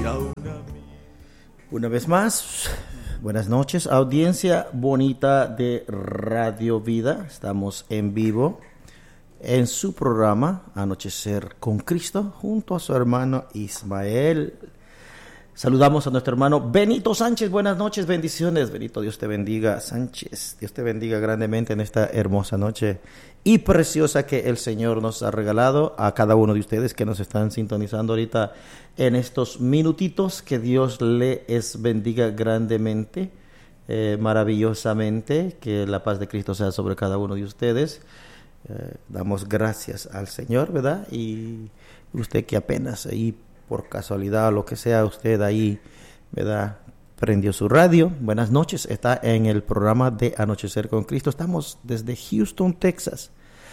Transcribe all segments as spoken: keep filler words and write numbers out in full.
Una vez más, buenas noches, audiencia bonita de Radio Vida. Estamos en vivo en su programa Anochecer con Cristo junto a su hermano Ismael. Saludamos a nuestro hermano Benito Sánchez. Buenas noches, bendiciones. Benito, Dios te bendiga. Sánchez, Dios te bendiga grandemente en esta hermosa noche y preciosa que el Señor nos ha regalado a cada uno de ustedes que nos están sintonizando ahorita en estos minutitos. Que Dios les bendiga grandemente, eh, maravillosamente. Que la paz de Cristo sea sobre cada uno de ustedes. Eh, damos gracias al Señor, ¿verdad? Y usted que apenas ahí por casualidad o lo que sea, usted ahí, ¿verdad?, prendió su radio. Buenas noches, está en el programa de Anochecer con Cristo. Estamos desde Houston, Texas.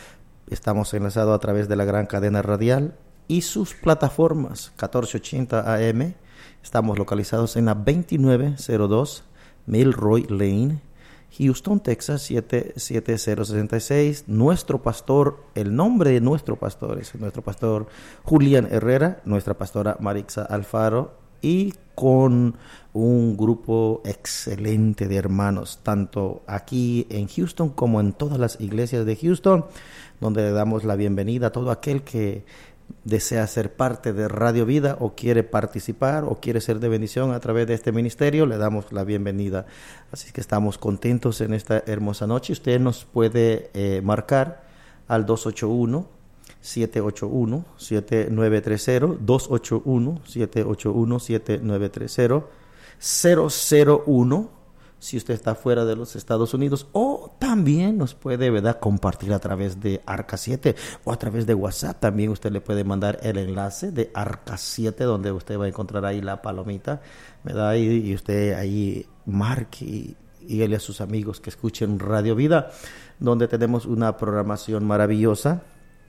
Estamos enlazados a través de la gran cadena radial y sus plataformas catorce ochenta A M. Estamos localizados en la veintinueve cero dos Milroy Lane, Houston, Texas siete siete cero seis seis. Nuestro pastor, el nombre de nuestro pastor es nuestro pastor Julián Herrera, nuestra pastora Marixa Alfaro, y con un grupo excelente de hermanos, tanto aquí en Houston como en todas las iglesias de Houston, donde le damos la bienvenida a todo aquel que desea ser parte de Radio Vida o quiere participar o quiere ser de bendición a través de este ministerio. Le damos la bienvenida. Así que estamos contentos en esta hermosa noche. Usted nos puede eh, marcar al dos ocho uno, siete ocho uno, siete nueve tres cero, dos ocho uno, siete ocho uno, siete nueve tres cero, cero cero uno si usted está fuera de los Estados Unidos, o también nos puede, ¿verdad?, compartir a través de Arca siete o a través de WhatsApp. También usted le puede mandar el enlace de Arca siete, donde usted va a encontrar ahí la palomita, ¿verdad? Y, y usted ahí marque y, y a sus amigos que escuchen Radio Vida, donde tenemos una programación maravillosa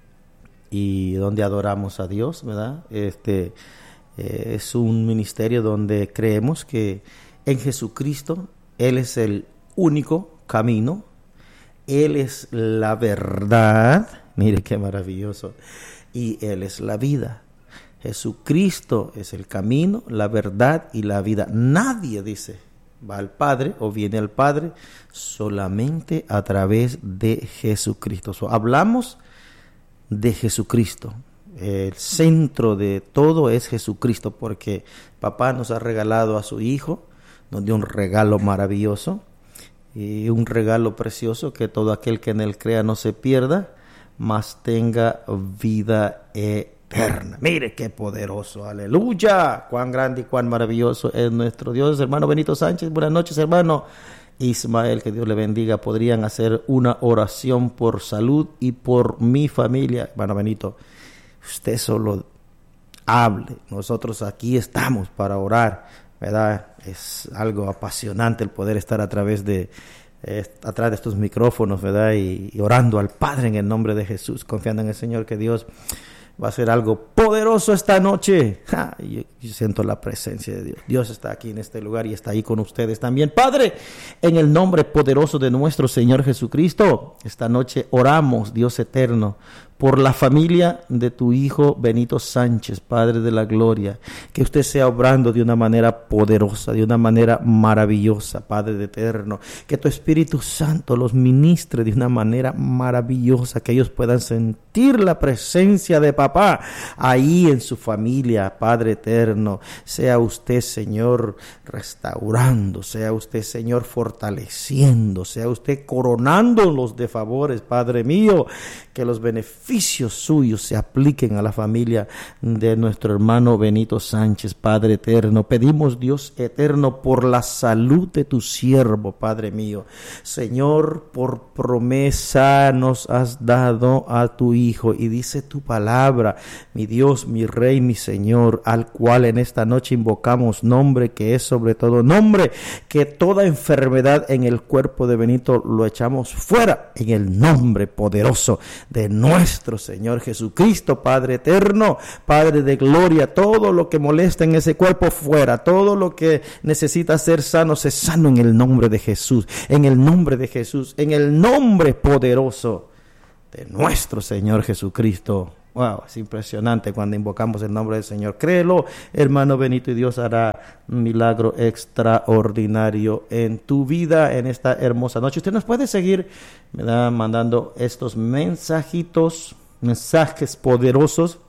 y donde adoramos a Dios, ¿verdad? Este eh, es un ministerio donde creemos que en Jesucristo Él es el único camino, Él es la verdad, mire qué maravilloso, y Él es la vida. Jesucristo es el camino, la verdad y la vida. Nadie, dice, va al Padre o viene al Padre solamente a través de Jesucristo. So, hablamos de Jesucristo. El centro de todo es Jesucristo, porque papá nos ha regalado a su Hijo, nos dio un regalo maravilloso y un regalo precioso, que todo aquel que en él crea no se pierda, mas tenga vida eterna. Mire qué poderoso, aleluya, cuán grande y cuán maravilloso es nuestro Dios. Hermano Benito Sánchez, buenas noches, hermano Ismael, que Dios le bendiga. Podrían hacer una oración por salud y por mi familia. Hermano Benito, usted solo hable, nosotros aquí estamos para orar, ¿verdad? Es algo apasionante el poder estar a través de eh, atrás de estos micrófonos, ¿verdad? Y, y orando al Padre en el nombre de Jesús, confiando en el Señor que Dios va a hacer algo poderoso esta noche. Ja, yo, yo siento la presencia de Dios. Dios está aquí en este lugar y está ahí con ustedes también. Padre, en el nombre poderoso de nuestro Señor Jesucristo, esta noche oramos, Dios eterno, por la familia de tu Hijo Benito Sánchez, Padre de la Gloria, que usted sea obrando de una manera poderosa, de una manera maravillosa, Padre eterno, que tu Espíritu Santo los ministre de una manera maravillosa, que ellos puedan sentir la presencia de papá ahí en su familia, Padre eterno. Sea usted, Señor, restaurando, sea usted, Señor, fortaleciendo, sea usted coronándolos de favores, Padre mío, que los beneficios suyos se apliquen a la familia de nuestro hermano Benito Sánchez, Padre eterno. Pedimos, Dios eterno, por la salud de tu siervo, Padre mío. Señor, por promesa nos has dado a tu Hijo, y dice tu palabra, mi Dios, mi Rey, mi Señor, al cual en esta noche invocamos nombre que es sobre todo nombre, que toda enfermedad en el cuerpo de Benito lo echamos fuera en el nombre poderoso de nuestro Señor Jesucristo, Padre eterno, Padre de gloria. Todo lo que molesta en ese cuerpo fuera, todo lo que necesita ser sano, se sano en el nombre de Jesús, en el nombre de Jesús, en el nombre poderoso de nuestro Señor Jesucristo. Wow, es impresionante cuando invocamos el nombre del Señor. Créelo, hermano Benito, y Dios hará un milagro extraordinario en tu vida en esta hermosa noche. Usted nos puede seguir, ¿verdad?, mandando estos mensajitos, mensajes poderosos,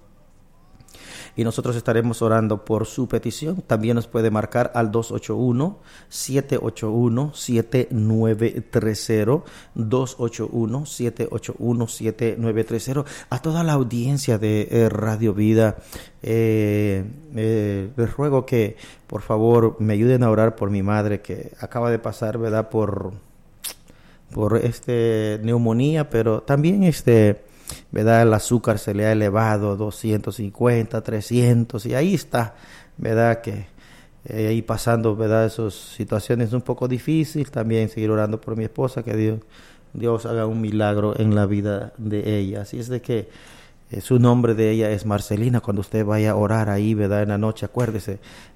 y nosotros estaremos orando por su petición. También nos puede marcar al dos ocho uno, siete ocho uno, siete nueve tres cero, dos ocho uno, siete ocho uno, siete nueve tres cero. A toda la audiencia de eh, Radio Vida, eh, eh, les ruego que por favor me ayuden a orar por mi madre, que acaba de pasar, ¿verdad?, por, por este neumonía, pero también este... ¿verdad? El azúcar se le ha elevado doscientos cincuenta, trescientos, y ahí está, ¿verdad? Que eh, ahí pasando, ¿verdad?, esas situaciones un poco difíciles. También seguir orando por mi esposa, que Dios, Dios haga un milagro en la vida de ella. Así es de que eh, su nombre de ella es Marcelina. Cuando usted vaya a orar ahí, ¿verdad?, en la noche, acuérdese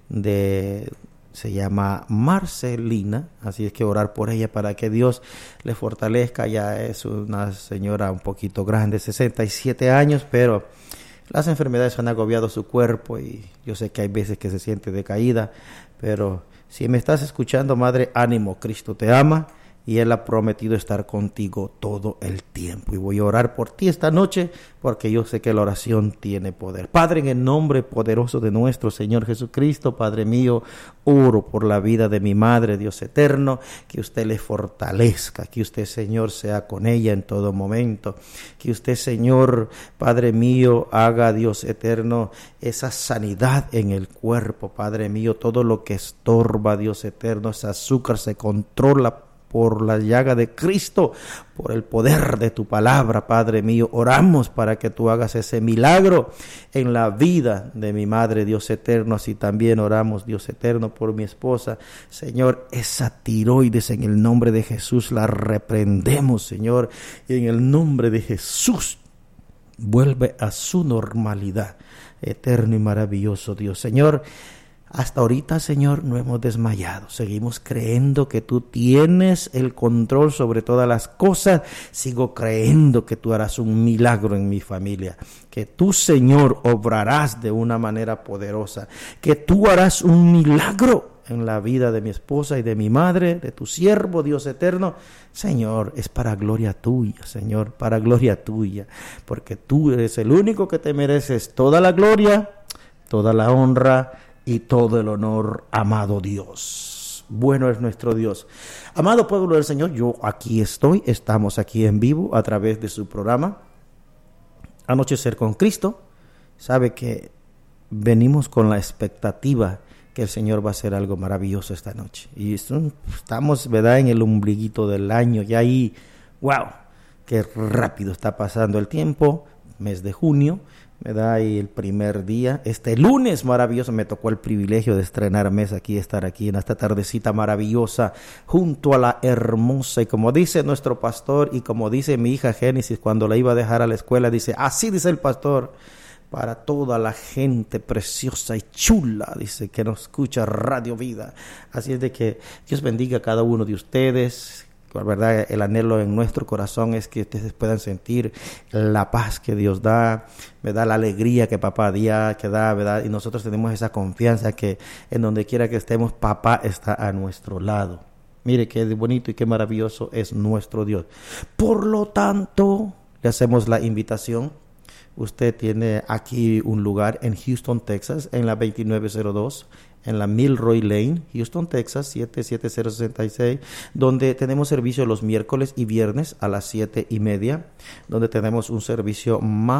de... se llama Marcelina, así es que orar por ella para que Dios le fortalezca. Ya es una señora un poquito grande, sesenta y siete años, pero las enfermedades han agobiado su cuerpo y yo sé que hay veces que se siente decaída, pero si me estás escuchando, madre, ánimo, Cristo te ama y Él ha prometido estar contigo todo el tiempo. Y voy a orar por ti esta noche porque yo sé que la oración tiene poder. Padre, en el nombre poderoso de nuestro Señor Jesucristo, Padre mío, oro por la vida de mi madre, Dios eterno, que usted le fortalezca, que usted, Señor, sea con ella en todo momento, que usted, Señor, Padre mío, haga, Dios eterno, esa sanidad en el cuerpo, Padre mío, todo lo que estorba, Dios eterno, ese azúcar se controla por la llaga de Cristo, por el poder de tu palabra, Padre mío. Oramos para que tú hagas ese milagro en la vida de mi madre, Dios eterno. Así también oramos, Dios eterno, por mi esposa. Señor, esa tiroides en el nombre de Jesús la reprendemos, Señor, y en el nombre de Jesús vuelve a su normalidad. Eterno y maravilloso Dios, Señor. Hasta ahorita, Señor, no hemos desmayado. Seguimos creyendo que tú tienes el control sobre todas las cosas. Sigo creyendo que tú harás un milagro en mi familia. Que tú, Señor, obrarás de una manera poderosa. Que tú harás un milagro en la vida de mi esposa y de mi madre, de tu siervo, Dios eterno. Señor, es para gloria tuya, Señor, para gloria tuya. Porque tú eres el único que te mereces toda la gloria, toda la honra y todo el honor, amado Dios. Bueno es nuestro Dios. Amado pueblo del Señor, yo aquí estoy, estamos aquí en vivo a través de su programa Anochecer con Cristo. Sabe que venimos con la expectativa que el Señor va a hacer algo maravilloso esta noche. Y estamos, ¿verdad?, en el ombliguito del año, y ahí, wow, qué rápido está pasando el tiempo, mes de junio, ¿verdad? Y el primer día, este lunes maravilloso, me tocó el privilegio de estrenar mes aquí, estar aquí en esta tardecita maravillosa junto a la hermosa, y como dice nuestro pastor y como dice mi hija Génesis cuando la iba a dejar a la escuela, dice, así dice el pastor, para toda la gente preciosa y chula, dice, que nos escucha Radio Vida. Así es de que Dios bendiga a cada uno de ustedes. La verdad, el anhelo en nuestro corazón es que ustedes puedan sentir la paz que Dios da, ¿verdad?, la alegría que papá da, que da, ¿verdad? Y nosotros tenemos esa confianza que en donde quiera que estemos, papá está a nuestro lado. Mire qué bonito y qué maravilloso es nuestro Dios. Por lo tanto, le hacemos la invitación. Usted tiene aquí un lugar en Houston, Texas, en la veintinueve cero dos, en la Milroy Lane, Houston, Texas, siete siete cero seis seis, donde tenemos servicio los miércoles y viernes a las siete y media, donde tenemos un servicio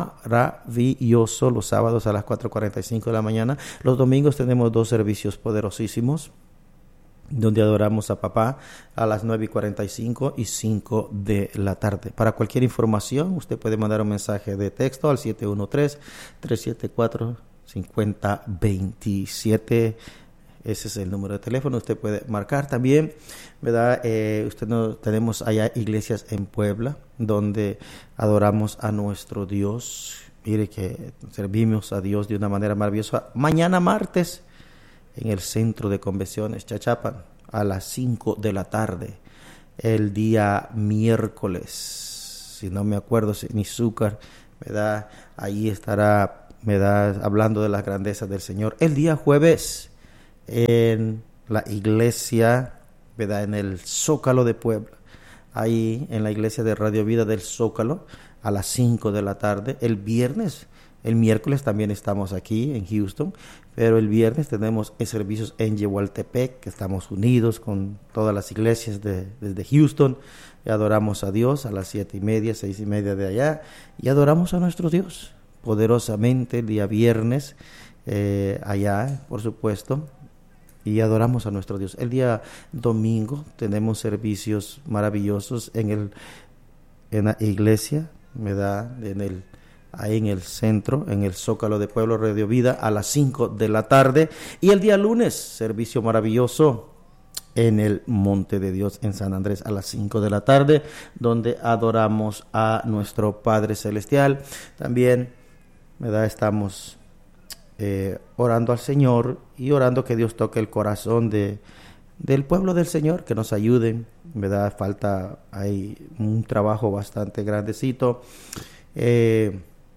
maravilloso los sábados a las cuatro cuarenta y cinco de la mañana. Los domingos tenemos dos servicios poderosísimos, donde adoramos a papá a las nueve y cuarenta y cinco y cinco de la tarde. Para cualquier información, usted puede mandar un mensaje de texto al siete uno tres, tres siete cuatro, cinco cero dos siete. Ese es el número de teléfono. Usted puede marcar también, ¿verdad? Eh, usted no, tenemos allá iglesias en Puebla donde adoramos a nuestro Dios. Mire que servimos a Dios de una manera maravillosa. Mañana martes, en el Centro de Convenciones Chachapan, a las cinco de la tarde. El día miércoles, si no me acuerdo, si mi azúcar, ¿verdad? Ahí estará, ¿verdad?, hablando de las grandezas del Señor. El día jueves en la iglesia, ¿verdad?, en el Zócalo de Puebla, ahí en la iglesia de Radio Vida del Zócalo, a las cinco de la tarde. El viernes, el miércoles también estamos aquí en Houston, pero el viernes tenemos servicios en Yehualtepec, que estamos unidos con todas las iglesias de, desde Houston, y adoramos a Dios a las siete y media, seis y media de allá, y adoramos a nuestro Dios poderosamente el día viernes, eh, allá, por supuesto, y adoramos a nuestro Dios. El día domingo tenemos servicios maravillosos en el en la iglesia, ¿verdad?, en el ahí en el centro, en el Zócalo de Pueblo Radio Vida, a las cinco de la tarde. Y el día lunes, servicio maravilloso en el Monte de Dios en San Andrés a las cinco de la tarde, donde adoramos a nuestro Padre Celestial. También, ¿verdad?, estamos eh, orando al Señor y orando que Dios toque el corazón de del pueblo del Señor, que nos ayuden, ¿verdad? Falta, hay un trabajo bastante grandecito. Eh,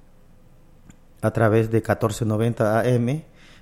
a través de catorce noventa A M,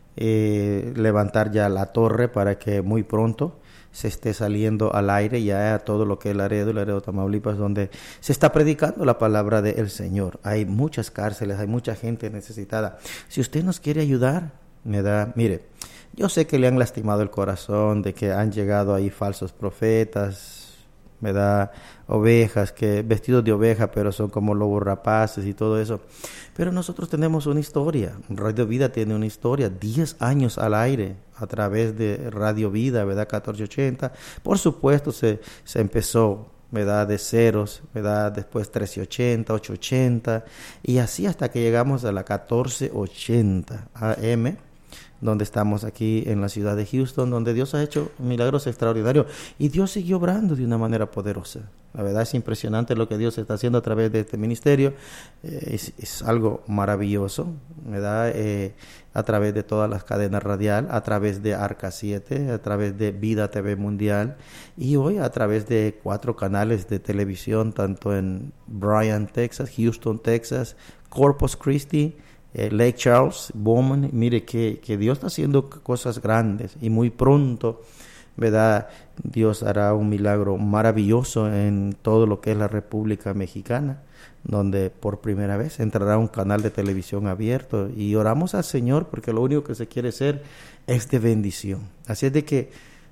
eh, levantar ya la torre para que muy pronto se esté saliendo al aire ya a todo lo que es Laredo, Laredo, Tamaulipas, donde se está predicando la palabra del Señor. Hay muchas cárceles, hay mucha gente necesitada. Si usted nos quiere ayudar, me da, mire, yo sé que le han lastimado el corazón, de que han llegado ahí falsos profetas, me da ovejas, que vestidos de oveja, pero son como lobos rapaces y todo eso. Pero nosotros tenemos una historia. Radio Vida tiene una historia, diez años al aire a través de Radio Vida, ¿verdad? catorce ochenta. Por supuesto, se, se empezó, ¿verdad?, de ceros, ¿verdad?, después trece ochenta, ocho ochenta, y así hasta que llegamos a la catorce ochenta A M, donde estamos aquí en la ciudad de Houston, donde Dios ha hecho milagros extraordinarios y Dios sigue obrando de una manera poderosa. La verdad es impresionante lo que Dios está haciendo a través de este ministerio. Eh, es, es algo maravilloso, ¿verdad? Eh, a través de todas las cadenas radial, a través de Arca siete, a través de Vida T V Mundial y hoy a través de cuatro canales de televisión, tanto en Bryan, Texas, Houston, Texas, Corpus Christi, Eh, Lake Charles, Bowman. Mire que, que Dios está haciendo cosas grandes y muy pronto, ¿verdad?, Dios hará un milagro maravilloso en todo lo que es la República Mexicana, donde por primera vez entrará un canal de televisión abierto, y oramos al Señor porque lo único que se quiere ser es de bendición. Así es de que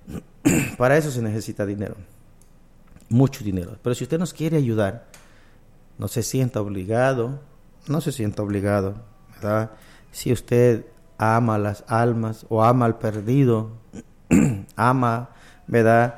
para eso se necesita dinero, mucho dinero. Pero si usted nos quiere ayudar, no se sienta obligado, no se sienta obligado. ¿verdad? Si usted ama las almas o ama al perdido, ama, ¿verdad?,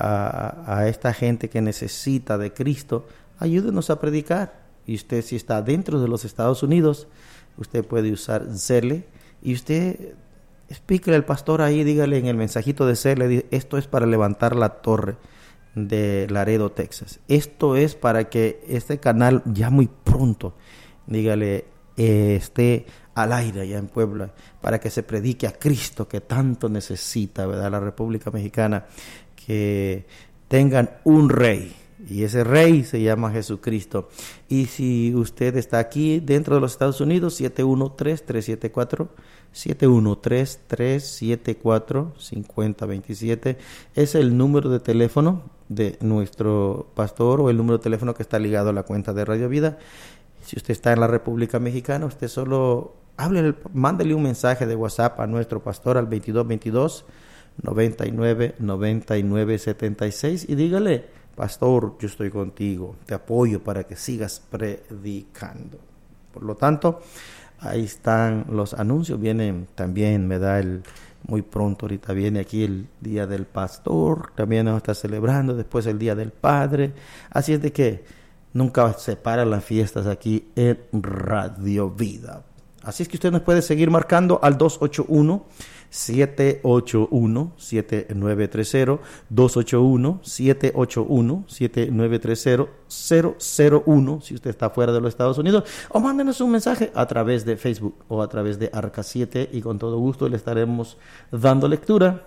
a, a esta gente que necesita de Cristo, ayúdenos a predicar. Y usted, si está dentro de los Estados Unidos, usted puede usar Zelle, y usted explíquele al pastor ahí, dígale en el mensajito de Zelle, esto es para levantar la torre de Laredo, Texas. Esto es para que este canal ya muy pronto, dígale, eh, esté al aire allá en Puebla, para que se predique a Cristo que tanto necesita, ¿verdad?, la República Mexicana, que tengan un rey, y ese rey se llama Jesucristo. Y si usted está aquí dentro de los Estados Unidos, siete uno tres, tres siete cuatro, siete uno tres, tres siete cuatro, cinco cero dos siete es el número de teléfono de nuestro pastor, o el número de teléfono que está ligado a la cuenta de Radio Vida. Si usted está en la República Mexicana, usted solo háblele, mándele un mensaje de WhatsApp a nuestro pastor al veintidós veintidós, noventa y nueve, noventa y nueve setenta y seis, y dígale: pastor, yo estoy contigo, te apoyo para que sigas predicando. Por lo tanto, ahí están los anuncios. Vienen también, me da el muy pronto, ahorita viene aquí el Día del Pastor, también nos está celebrando, después el Día del Padre. Así es de que nunca se paran las fiestas aquí en Radio Vida. Así es que usted nos puede seguir marcando al dos ocho uno, siete ocho uno, siete nueve tres cero, dos ocho uno, siete ocho uno, siete nueve tres cero, cero cero uno si usted está fuera de los Estados Unidos, o mándenos un mensaje a través de Facebook o a través de Arca siete, y con todo gusto le estaremos dando lectura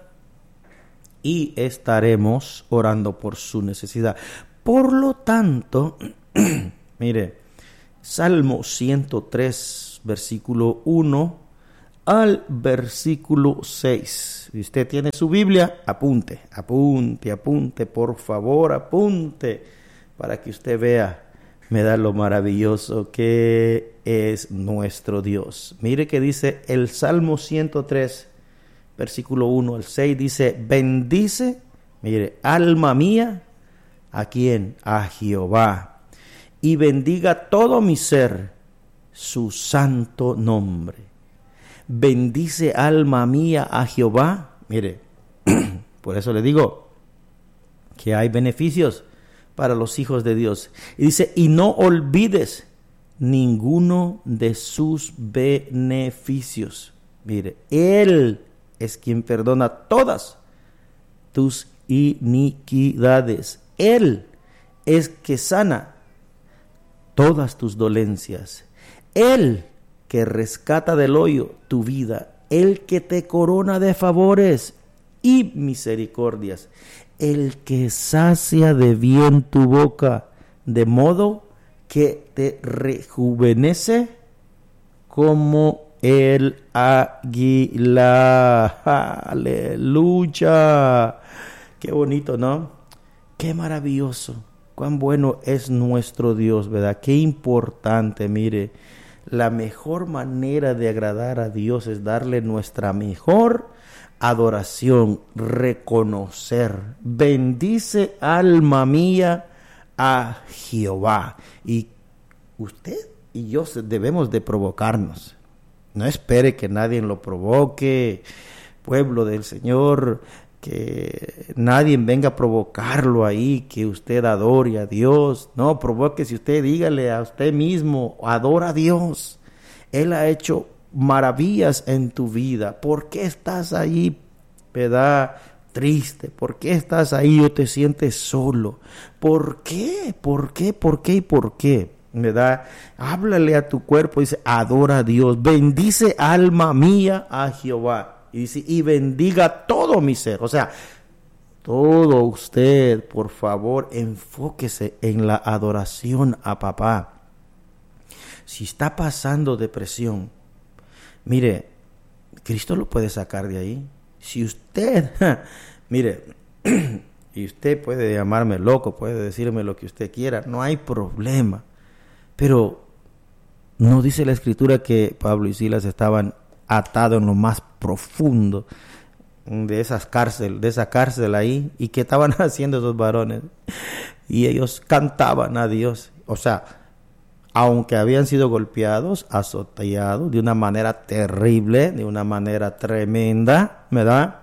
y estaremos orando por su necesidad. Por lo tanto, mire, Salmo ciento tres, versículo uno al versículo seis. Si usted tiene su Biblia, apunte, apunte, apunte, por favor, apunte, para que usted vea, me da lo maravilloso que es nuestro Dios. Mire que dice el Salmo ciento tres, versículo uno al seis, dice, bendice, mire, alma mía, ¿a quién? A Jehová, y bendiga todo mi ser su santo nombre. Bendice alma mía a Jehová. Mire, por eso le digo que hay beneficios para los hijos de Dios. Y dice, y no olvides ninguno de sus beneficios. Mire, Él es quien perdona todas tus iniquidades. Él es que sana todas tus dolencias. Él que rescata del hoyo tu vida, el que te corona de favores y misericordias, el que sacia de bien tu boca, de modo que te rejuvenece como el águila. Aleluya. Qué bonito, ¿no? Qué maravilloso. Cuán bueno es nuestro Dios, ¿verdad? Qué importante, mire. La mejor manera de agradar a Dios es darle nuestra mejor adoración, reconocer. Bendice alma mía a Jehová. Y usted y yo debemos de provocarnos. No espere que nadie lo provoque, pueblo del Señor, que nadie venga a provocarlo ahí, que usted adore a Dios. No, provoque, si usted dígale a usted mismo, adora a Dios. Él ha hecho maravillas en tu vida. ¿Por qué estás ahí, verdad, triste? ¿Por qué estás ahí o te sientes solo? ¿Por qué? ¿Por qué? ¿Por qué? ¿Y por qué? ¿Verdad? Háblale a tu cuerpo y dice, adora a Dios. Bendice alma mía a Jehová. Y dice, y bendiga todo mi ser. O sea, todo usted, por favor, enfóquese en la adoración a papá. Si está pasando depresión, mire, Cristo lo puede sacar de ahí. Si usted, mire, y usted puede llamarme loco, puede decirme lo que usted quiera, no hay problema. Pero no dice la Escritura que Pablo y Silas estaban atados en lo más profundo de esas cárcel, de esa cárcel ahí, y que estaban haciendo esos varones, y ellos cantaban a Dios. O sea, aunque habían sido golpeados, azoteados de una manera terrible, de una manera tremenda, ¿verdad?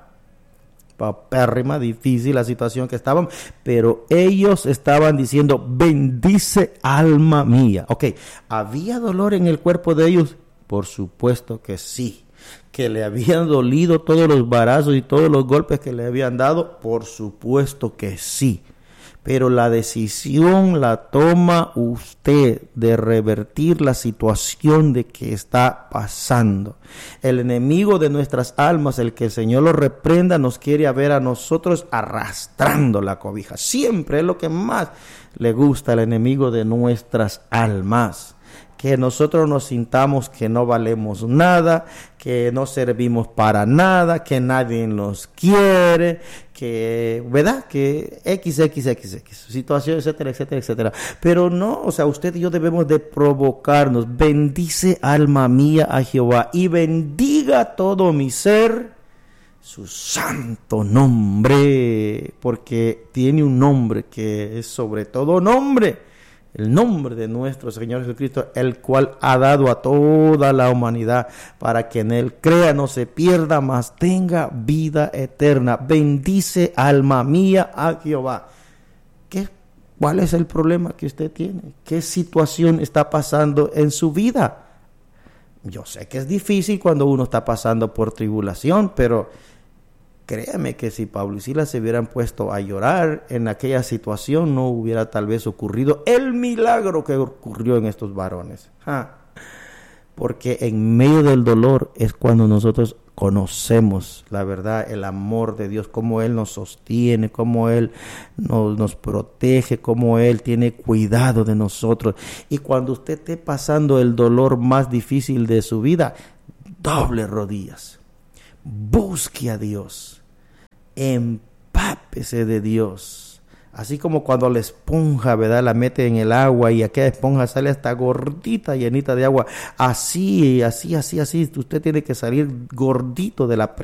Papérrima, difícil la situación que estaban, pero ellos estaban diciendo, bendice alma mía. Ok, ¿había dolor en el cuerpo de ellos? Por supuesto que sí. ¿Que le habían dolido todos los varazos y todos los golpes que le habían dado? Por supuesto que sí. Pero la decisión la toma usted de revertir la situación de que está pasando. El enemigo de nuestras almas, el que el Señor lo reprenda, nos quiere ver a nosotros arrastrando la cobija. Siempre es lo que más le gusta al enemigo de nuestras almas. Que nosotros nos sintamos que no valemos nada, que no servimos para nada, que nadie nos quiere, que, ¿verdad? Que X, X, X, X, situación, etcétera, etcétera, etcétera. Pero no, o sea, usted y yo debemos de provocarnos. Bendice alma mía a Jehová y bendiga todo mi ser su santo nombre, porque tiene un nombre que es sobre todo nombre. El nombre de nuestro Señor Jesucristo, el cual ha dado a toda la humanidad para que en Él crea, no se pierda, mas tenga vida eterna. Bendice alma mía a Jehová. ¿Qué? ¿Cuál es el problema que usted tiene? ¿Qué situación está pasando en su vida? Yo sé que es difícil cuando uno está pasando por tribulación, pero créame que si Pablo y Silas se hubieran puesto a llorar en aquella situación, no hubiera tal vez ocurrido el milagro que ocurrió en estos varones. Ja. porque en medio del dolor es cuando nosotros conocemos la verdad, el amor de Dios, cómo Él nos sostiene, cómo Él nos, nos protege, cómo Él tiene cuidado de nosotros. Y cuando usted esté pasando el dolor más difícil de su vida, doble rodillas, busque a Dios, empápese de Dios. Así como cuando la esponja, ¿verdad?, la mete en el agua y aquella esponja sale hasta gordita, llenita de agua. Así, así, así, así. Usted tiene que salir gordito de la